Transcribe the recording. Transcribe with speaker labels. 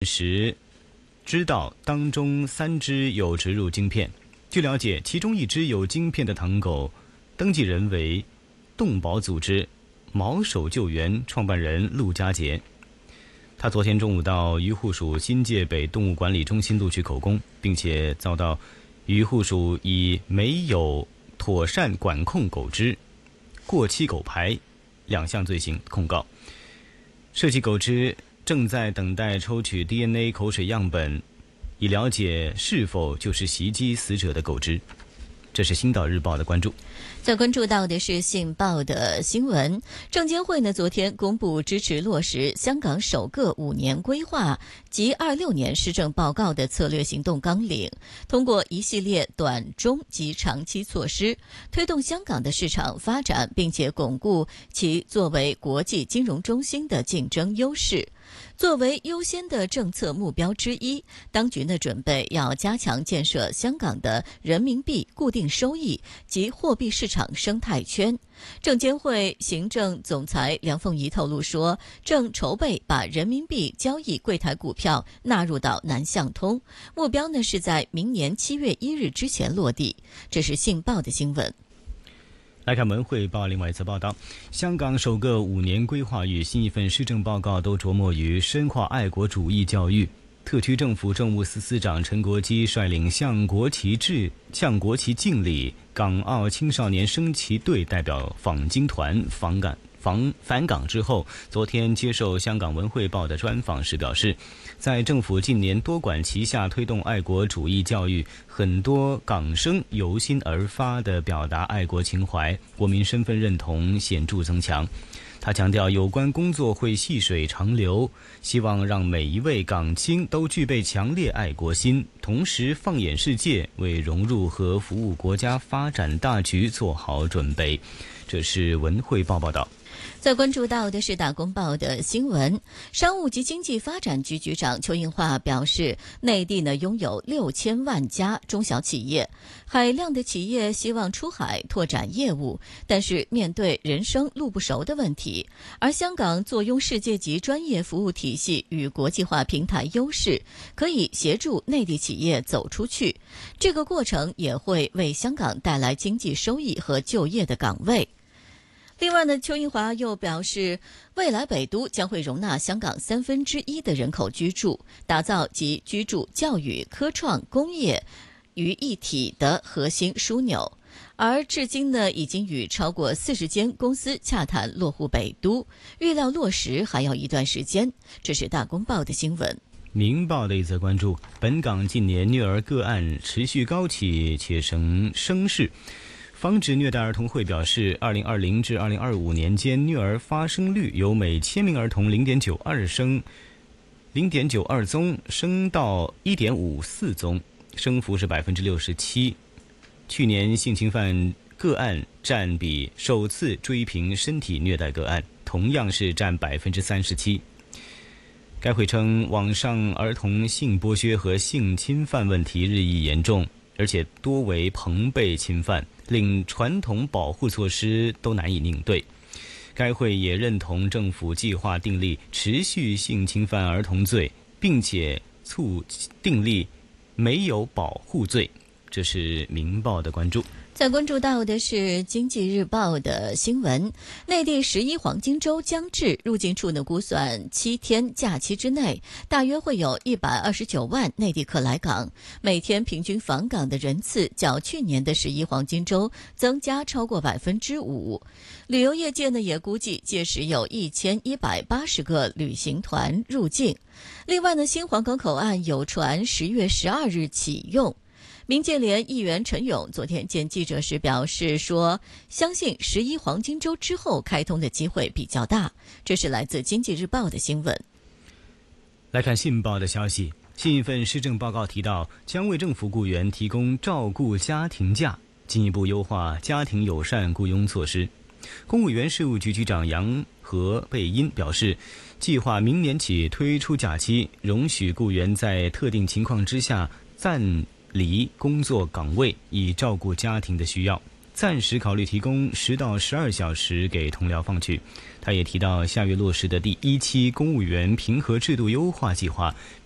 Speaker 1: 时知道当中3只有植入晶片。据了解，其中1只有晶片的唐狗，登记人为动保组织毛手救援创办人陆家杰。他昨天中午到渔护署新界北动物管理中心录取口供，并且遭到渔护署以没有妥善管控狗只、过期狗牌2项罪行控告。涉及狗只正在等待抽取 DNA 口水样本，以了解是否就是袭击死者的狗只。这是《星岛日报》的关注。
Speaker 2: 再关注到的是《信报》的新闻，证监会昨天公布支持落实香港首个5年规划及26年施政报告的策略行动纲领，通过一系列短、中及长期措施，推动香港的市场发展，并且巩固其作为国际金融中心的竞争优势。作为优先的政策目标之一，当局准备要加强建设香港的人民币固定收益及货币市场生态圈。证监会行政总裁梁凤仪透露说，正筹备把人民币交易柜台股票纳入到南向通，目标是在明年7月1日之前落地。这是《信报》的新闻。
Speaker 1: 来看文汇报另外一则报道，香港首个5年规划与新一份施政报告都着墨于深化爱国主义教育。特区政府政务司司长陈国基率领向国旗敬礼港澳青少年升旗队代表访京团返港之后，昨天接受香港文汇报的专访时表示，在政府近年多管齐下推动爱国主义教育，很多港生由心而发地表达爱国情怀，国民身份认同显著增强。他强调，有关工作会细水长流，希望让每一位港青都具备强烈爱国心，同时放眼世界，为融入和服务国家发展大局做好准备。这是文汇报报道。
Speaker 2: 再关注到的是打工报的新闻，商务及经济发展局局长邱应华表示，内地拥有6000万家中小企业，海量的企业希望出海拓展业务，但是面对人生路不熟的问题，而香港坐拥世界级专业服务体系与国际化平台优势，可以协助内地企业走出去，这个过程也会为香港带来经济收益和就业的岗位。另外邱应华又表示，未来北都将会容纳香港1/3的人口居住，打造集居住、教育、科创、工业于一体的核心枢纽。而至今已经与超过40间公司洽谈落户北都，预料落实还要一段时间。这是大公报的新闻。
Speaker 1: 明报的一则关注，本港近年虐儿个案持续高企且成升势。防止虐待儿童会表示，2020至2025年间虐儿发生率由每1000名儿童0.92宗升到1.54宗，升幅是67%。去年性侵犯个案占比首次追平身体虐待个案，同样是占37%。该会称，网上儿童性剥削和性侵犯问题日益严重，而且多为朋辈侵犯，令传统保护措施都难以应对。该会也认同政府计划订立持续性侵犯儿童罪，并且订立没有保护罪。这是明报的关注。
Speaker 2: 再关注到的是《经济日报》的新闻，内地11黄金周将至，入境处估算7天假期之内，大约会有129万内地客来港，每天平均访港的人次较去年的11黄金周增加超过5%。旅游业界也估计届时有1180个旅行团入境。另外新皇岗口岸有传10月12日启用。民建联议员陈勇昨天见记者时表示说，相信11黄金周之后开通的机会比较大。这是来自经济日报的新闻。
Speaker 1: 来看信报的消息，新一份施政报告提到，将为政府雇员提供照顾家庭假，进一步优化家庭友善雇佣措施。公务员事务局局长杨何贝因表示，计划明年起推出假期，容许雇员在特定情况之下暂离工作岗位，以照顾家庭的需要，暂时考虑提供10到12小时给同僚放取。他也提到，下月落实的第1期公务员评核制度优化计划，